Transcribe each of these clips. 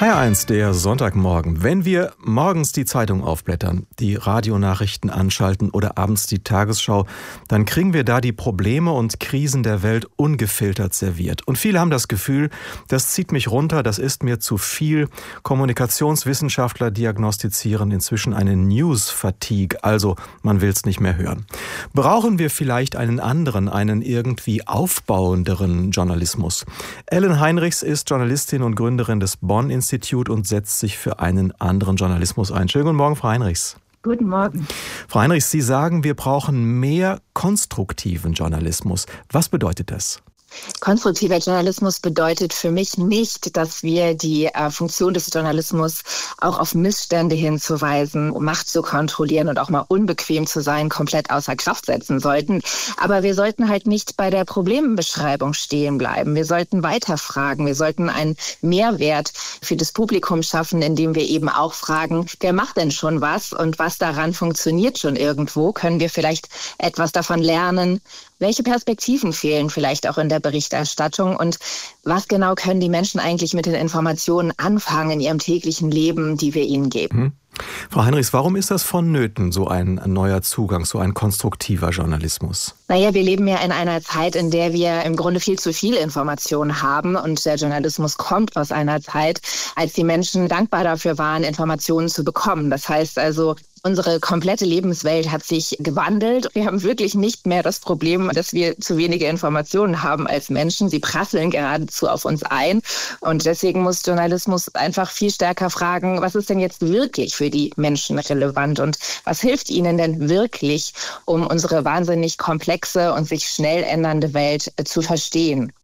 HR1, der Sonntagmorgen. Wenn wir morgens die Zeitung aufblättern, die Radionachrichten anschalten oder abends die Tagesschau, dann kriegen wir da die Probleme und Krisen der Welt ungefiltert serviert. Und viele haben das Gefühl, das zieht mich runter, das ist mir zu viel. Kommunikationswissenschaftler diagnostizieren inzwischen eine News-Fatigue, also man will es nicht mehr hören. Brauchen wir vielleicht einen anderen, einen irgendwie aufbauenderen Journalismus? Ellen Heinrichs ist Journalistin und Gründerin des Bonn-Institut und setzt sich für einen anderen Journalismus ein. Schönen guten Morgen, Frau Heinrichs. Guten Morgen. Frau Heinrichs, Sie sagen, wir brauchen mehr konstruktiven Journalismus. Was bedeutet das? Konstruktiver Journalismus bedeutet für mich nicht, dass wir die Funktion des Journalismus auch auf Missstände hinzuweisen, Macht zu kontrollieren und auch mal unbequem zu sein, komplett außer Kraft setzen sollten. Aber wir sollten halt nicht bei der Problembeschreibung stehen bleiben. Wir sollten weiterfragen. Wir sollten einen Mehrwert für das Publikum schaffen, indem wir eben auch fragen, wer macht denn schon was und was daran funktioniert schon irgendwo? Können wir vielleicht etwas davon lernen? Welche Perspektiven fehlen vielleicht auch in der Berichterstattung und was genau können die Menschen eigentlich mit den Informationen anfangen in ihrem täglichen Leben, die wir ihnen geben? Frau Heinrichs, warum ist das vonnöten, so ein neuer Zugang, so ein konstruktiver Journalismus? Naja, wir leben ja in einer Zeit, in der wir im Grunde viel zu viel Information haben und der Journalismus kommt aus einer Zeit, als die Menschen dankbar dafür waren, Informationen zu bekommen. Das heißt also, unsere komplette Lebenswelt hat sich gewandelt. Wir haben wirklich nicht mehr das Problem, dass wir zu wenige Informationen haben als Menschen. Sie prasseln geradezu auf uns ein. Und deswegen muss Journalismus einfach viel stärker fragen, was ist denn jetzt wirklich für die Menschen relevant und was hilft ihnen denn wirklich, um unsere wahnsinnig komplexe und sich schnell ändernde Welt zu verstehen.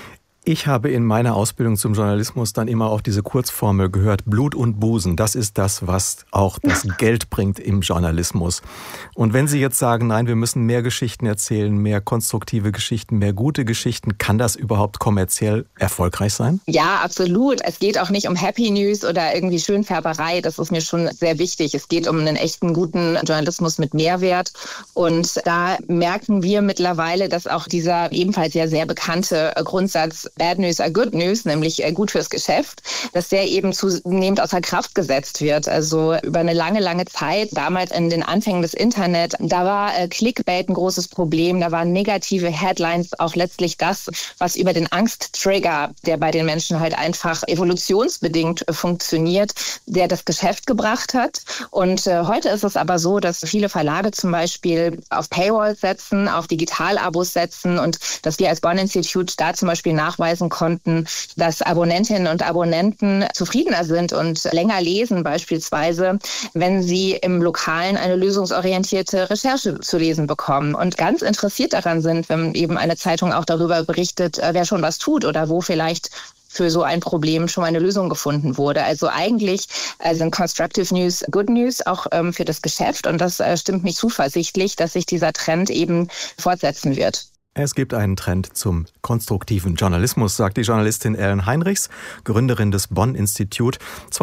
Ich habe in meiner Ausbildung zum Journalismus dann immer auf diese Kurzformel gehört, Blut und Busen. Das ist das, was auch das Geld bringt im Journalismus. Und wenn Sie jetzt sagen, nein, wir müssen mehr Geschichten erzählen, mehr konstruktive Geschichten, mehr gute Geschichten, kann das überhaupt kommerziell erfolgreich sein? Ja, absolut. Es geht auch nicht um Happy News oder irgendwie Schönfärberei. Das ist mir schon sehr wichtig. Es geht um einen echten, guten Journalismus mit Mehrwert. Und da merken wir mittlerweile, dass auch dieser ebenfalls ja sehr bekannte Grundsatz Bad News are Good News, nämlich gut fürs Geschäft, dass der eben zunehmend außer Kraft gesetzt wird. Also über eine lange, lange Zeit, damals in den Anfängen des Internet, da war Clickbait ein großes Problem, da waren negative Headlines auch letztlich das, was über den Angsttrigger, der bei den Menschen halt einfach evolutionsbedingt funktioniert, der das Geschäft gebracht hat. Und heute ist es aber so, dass viele Verlage zum Beispiel auf Paywalls setzen, auf Digitalabos setzen und dass wir als Bonn-Institut da zum Beispiel nachweisen konnten, dass Abonnentinnen und Abonnenten zufriedener sind und länger lesen beispielsweise, wenn sie im Lokalen eine lösungsorientierte Recherche zu lesen bekommen und ganz interessiert daran sind, wenn eben eine Zeitung auch darüber berichtet, wer schon was tut oder wo vielleicht für so ein Problem schon mal eine Lösung gefunden wurde. Also eigentlich sind Constructive News Good News auch für das Geschäft und das stimmt mich zuversichtlich, dass sich dieser Trend eben fortsetzen wird. Es gibt einen Trend zum konstruktiven Journalismus, sagt die Journalistin Ellen Heinrichs, Gründerin des Bonn-Institut.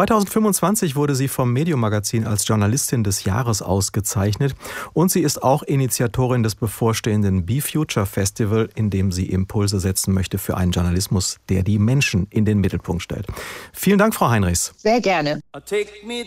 2025 wurde sie vom Medium-Magazin als Journalistin des Jahres ausgezeichnet und sie ist auch Initiatorin des bevorstehenden Be Future Festival, in dem sie Impulse setzen möchte für einen Journalismus, der die Menschen in den Mittelpunkt stellt. Vielen Dank, Frau Heinrichs. Sehr gerne.